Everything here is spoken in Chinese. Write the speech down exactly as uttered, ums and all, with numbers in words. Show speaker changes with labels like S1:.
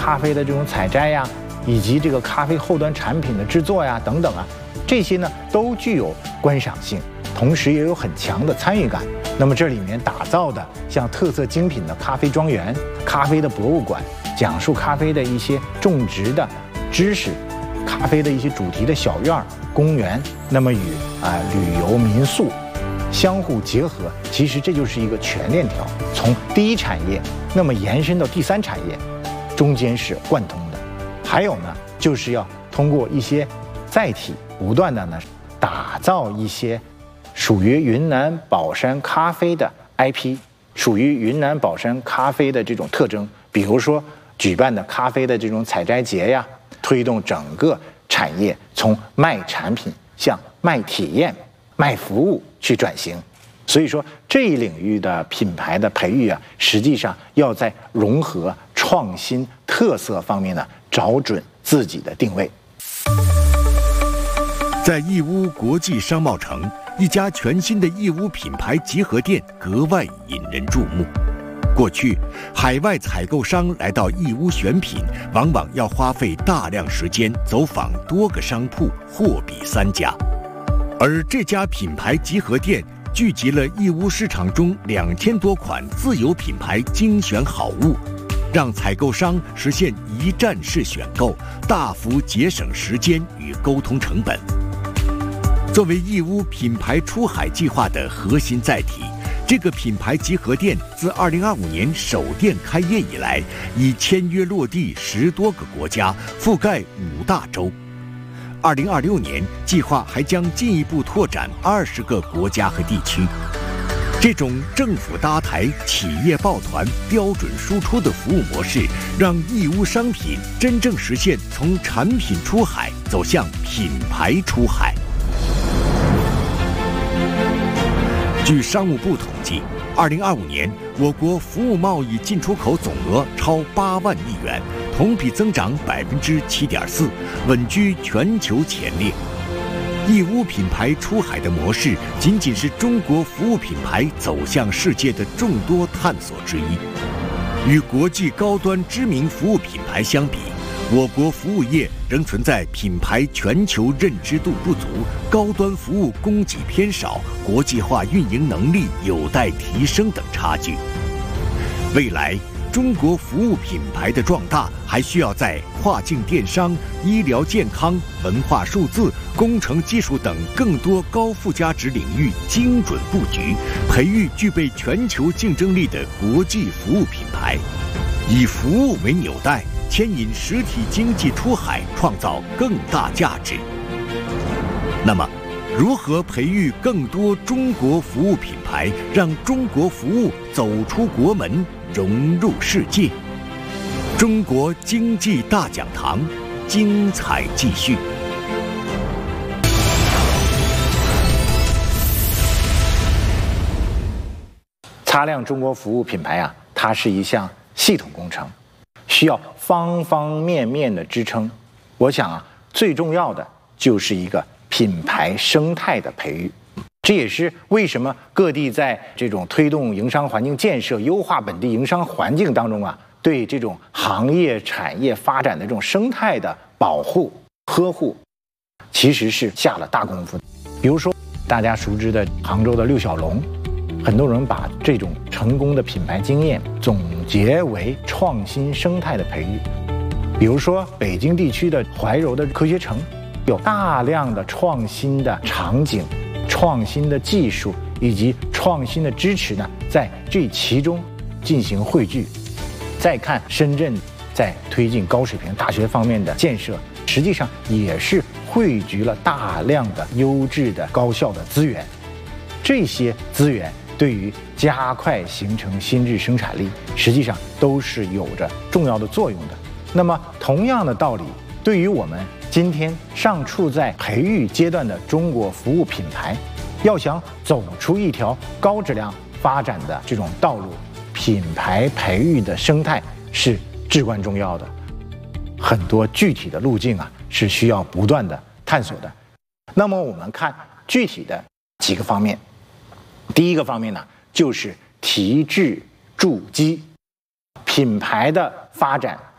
S1: 咖啡的这种采摘呀，以及这个咖啡后端产品的制作呀等等啊，这些呢都具有观赏性，同时也有很强的参与感。那么这里面打造的像特色精品的咖啡庄园、咖啡的博物馆，讲述咖啡的一些种植的知识，咖啡的一些主题的小院、公园，那么与啊、呃、旅游民宿相互结合，其实这就是一个全链条，从第一产业那么延伸到第三产业，中间是贯通的。还有呢，就是要通过一些载体，不断的呢打造一些属于云南保山咖啡的 I P， 属于云南保山咖啡的这种特征，比如说举办的咖啡的这种采摘节呀，推动整个产业从卖产品向卖体验、卖服务去转型。所以说，这一领域的品牌的培育啊，实际上要在融合、创新、特色方面呢，找准自己的定位。
S2: 在义乌国际商贸城，一家全新的义乌品牌集合店格外引人注目。过去，海外采购商来到义乌选品，往往要花费大量时间走访多个商铺，货比三家。而这家品牌集合店聚集了义乌市场中两千多款自有品牌精选好物，让采购商实现一站式选购，大幅节省时间与沟通成本。作为义乌品牌出海计划的核心载体，这个品牌集合店自二零二五年首店开业以来，已签约落地十多个国家，覆盖五大洲。二零二六年计划还将进一步拓展二十个国家和地区。这种政府搭台、企业抱团、标准输出的服务模式，让义乌商品真正实现从产品出海走向品牌出海。据商务部统计，二零二五年我国服务贸易进出口总额超八万亿元，同比增长百分之七点四，稳居全球前列。义乌品牌出海的模式，仅仅是中国服务品牌走向世界的众多探索之一。与国际高端知名服务品牌相比，我国服务业仍存在品牌全球认知度不足、高端服务供给偏少、国际化运营能力有待提升等差距。未来，中国服务品牌的壮大还需要在跨境电商、医疗健康、文化数字、工程技术等更多高附加值领域精准布局，培育具备全球竞争力的国际服务品牌，以服务为纽带，牵引实体经济出海，创造更大价值。那么，如何培育更多中国服务品牌，让中国服务走出国门，融入世界？中国经济大讲堂，精彩继续。
S1: 擦亮中国服务品牌啊，它是一项系统工程，需要方方面面的支撑。我想啊，最重要的就是一个品牌生态的培育。这也是为什么各地在这种推动营商环境建设、优化本地营商环境当中啊，对这种行业产业发展的这种生态的保护、呵护，其实是下了大功夫。比如说大家熟知的杭州的六小龙，很多人把这种成功的品牌经验总结为创新生态的培育。比如说北京地区的怀柔的科学城，有大量的创新的场景、创新的技术以及创新的支持呢，在这其中进行汇聚。再看深圳在推进高水平大学方面的建设，实际上也是汇聚了大量的优质的高校的资源。这些资源对于加快形成新质生产力，实际上都是有着重要的作用的。那么同样的道理，对于我们今天尚处在培育阶段的中国服务品牌，要想走出一条高质量发展的这种道路，品牌培育的生态是至关重要的。很多具体的路径啊，是需要不断的探索的。那么我们看具体的几个方面。第一个方面呢，就是提质筑基。品牌的发展